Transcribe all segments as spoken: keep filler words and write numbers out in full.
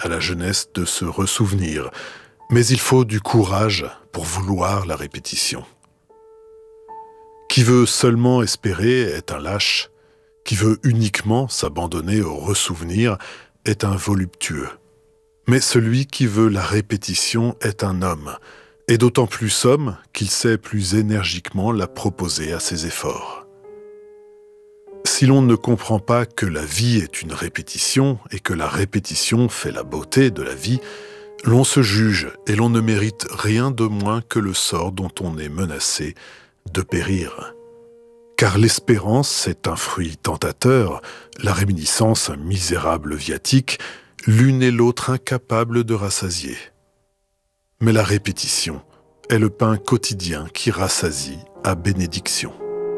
à la jeunesse de se ressouvenir, mais il faut du courage pour vouloir la répétition. Qui veut seulement espérer est un lâche, qui veut uniquement s'abandonner au ressouvenir est un voluptueux. Mais celui qui veut la répétition est un homme, et d'autant plus homme qu'il sait plus énergiquement la proposer à ses efforts. Si l'on ne comprend pas que la vie est une répétition et que la répétition fait la beauté de la vie, l'on se juge et l'on ne mérite rien de moins que le sort dont on est menacé de périr. Car l'espérance est un fruit tentateur, la réminiscence un misérable viatique, l'une et l'autre incapables de rassasier. Mais la répétition est le pain quotidien qui rassasie à bénédiction.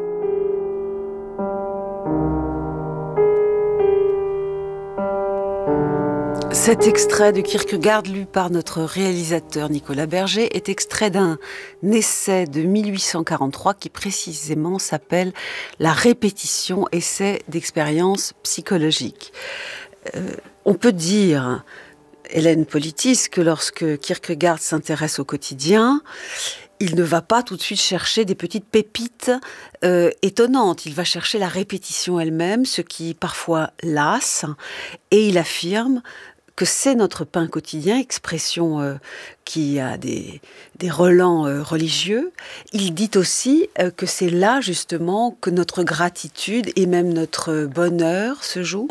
Cet extrait de Kierkegaard, lu par notre réalisateur Nicolas Berger, est extrait d'un essai de mille huit cent quarante-trois qui précisément s'appelle « La répétition, essai d'expérience psychologique ». Euh, on peut dire, Hélène Politis, que lorsque Kierkegaard s'intéresse au quotidien, il ne va pas tout de suite chercher des petites pépites euh, étonnantes. Il va chercher la répétition elle-même, ce qui parfois lasse, et il affirme que c'est notre pain quotidien, expression euh, qui a des, des relents euh, religieux. Il dit aussi euh, que c'est là, justement, que notre gratitude et même notre bonheur se jouent.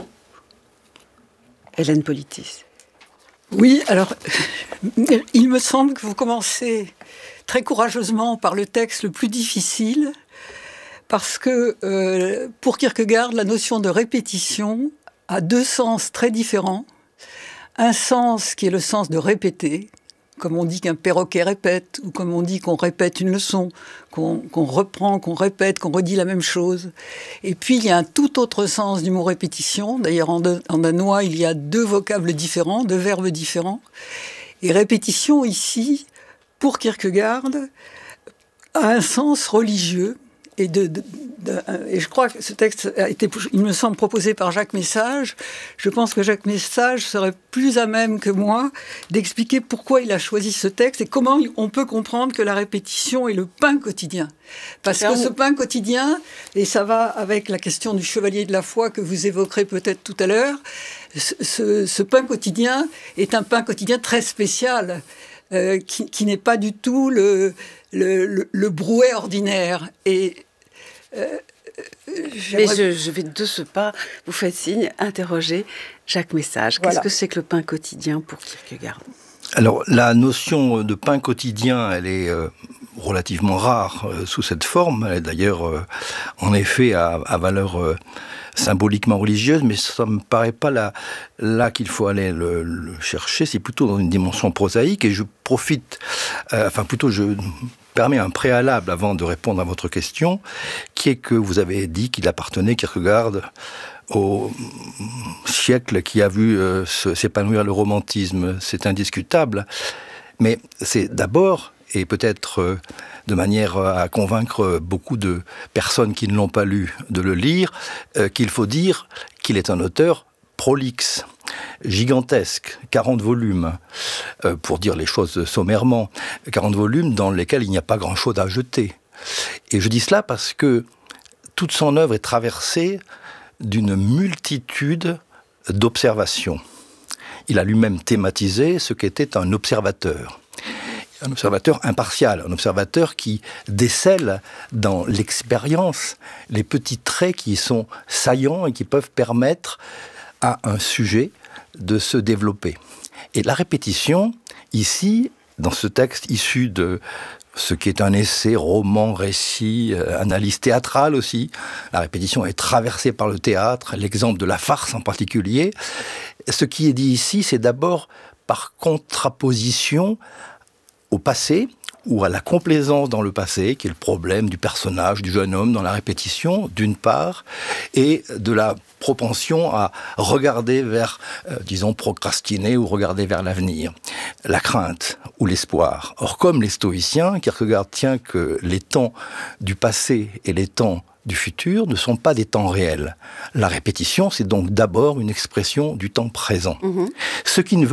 Hélène Politis. Oui, alors, il me semble que vous commencez très courageusement par le texte le plus difficile, parce que, euh, pour Kierkegaard, la notion de répétition a deux sens très différents. Un sens qui est le sens de répéter, comme on dit qu'un perroquet répète, ou comme on dit qu'on répète une leçon, qu'on, qu'on reprend, qu'on répète, qu'on redit la même chose. Et puis il y a un tout autre sens du mot répétition. D'ailleurs en, de, en danois, il y a deux vocables différents, deux verbes différents. Et répétition ici, pour Kierkegaard, a un sens religieux. Et, de, de, de, et je crois que ce texte a été, il me semble, proposé par Jacques Message. Je pense que Jacques Message serait plus à même que moi d'expliquer pourquoi il a choisi ce texte et comment on peut comprendre que la répétition est le pain quotidien. Parce que ce pain quotidien, et ça va avec la question du chevalier de la foi que vous évoquerez peut-être tout à l'heure, ce, ce, ce pain quotidien est un pain quotidien très spécial, euh, qui, qui n'est pas du tout le... Le, le, le brouet ordinaire. Et, euh, Mais je, je vais de ce pas, vous faites signe, interroger Jacques Message. Voilà. Qu'est-ce que c'est que le pain quotidien pour Kierkegaard ? Alors, la notion de pain quotidien, elle est euh, relativement rare euh, sous cette forme. Elle est d'ailleurs, euh, en effet, à, à valeur euh, symboliquement religieuse, mais ça me paraît pas là, là qu'il faut aller le, le chercher. C'est plutôt dans une dimension prosaïque. Et je profite, euh, enfin plutôt je permets un préalable avant de répondre à votre question, qui est que vous avez dit qu'il appartenait, Kierkegaard, au siècle qui a vu euh, s'épanouir le romantisme. C'est indiscutable. Mais c'est d'abord, et peut-être euh, de manière à convaincre beaucoup de personnes qui ne l'ont pas lu de le lire, euh, qu'il faut dire qu'il est un auteur prolixe, gigantesque, quarante volumes, euh, pour dire les choses sommairement, quarante volumes dans lesquels il n'y a pas grand-chose à jeter. Et je dis cela parce que toute son œuvre est traversée d'une multitude d'observations. Il a lui-même thématisé ce qu'était un observateur. Un observateur impartial, un observateur qui décèle dans l'expérience les petits traits qui sont saillants et qui peuvent permettre à un sujet de se développer. Et la répétition, ici, dans ce texte issu de ce qui est un essai, roman, récit, euh, analyse théâtrale aussi, la répétition est traversée par le théâtre, l'exemple de la farce en particulier. Ce qui est dit ici, c'est d'abord par contraposition au passé, ou à la complaisance dans le passé, qui est le problème du personnage, du jeune homme dans la répétition, d'une part, et de la propension à regarder vers, euh, disons, procrastiner ou regarder vers l'avenir, la crainte ou l'espoir. Or, comme les stoïciens, Kierkegaard tient que les temps du passé et les temps du futur ne sont pas des temps réels. La répétition, c'est donc d'abord une expression du temps présent. Mmh. Ce qui ne veut